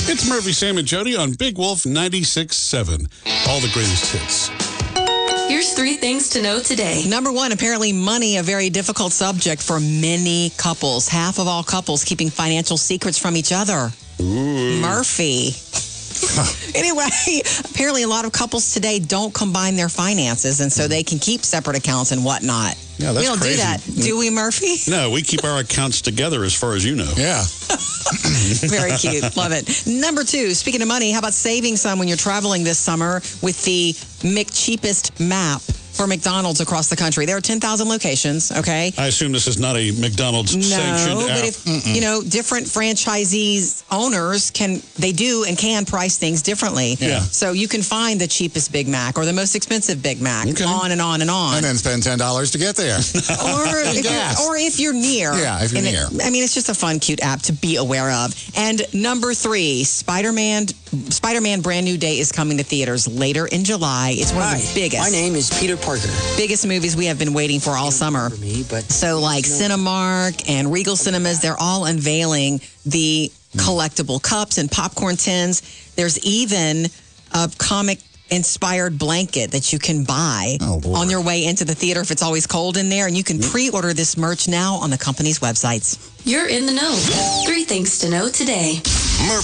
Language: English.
It's Murphy, Sam, and Jody on Big Wolf 96.7. All the greatest hits. Here's 3 things to know today. Number 1, apparently money, a very difficult subject for many couples. Half of all couples keeping financial secrets from each other. Ooh. Murphy. Anyway, apparently a lot of couples today don't combine their finances, and so they can keep separate accounts and whatnot. Yeah, that's we don't crazy. do that, do we, Murphy? No, we keep our accounts together as far as you know. Yeah. Very cute. Love it. Number 2, speaking of money, how about saving some when you're traveling this summer with the McCheapest map for McDonald's across the country? There are 10,000 locations, okay? I assume this is not a McDonald's sanctioned No, but app. if, different franchisees, owners can price things differently. Yeah. So you can find the cheapest Big Mac or the most expensive Big Mac, Okay. on and on and on. And then spend $10 to get there. Or if you're near. Yeah, if you're near. It's just a fun, cute app to be aware of. And number 3, Spider-Man Brand New Day is coming to theaters later in July. It's one of the biggest. My name is Peter Parker. Biggest movies we have been waiting for all summer. For me, but So like Cinemark and Regal Cinemas, they're all unveiling the collectible cups and popcorn tins. There's even a comic-inspired blanket that you can buy on your way into the theater if it's always cold in there. And you can pre-order this merch now on the company's websites. You're in the know. 3 things to know today.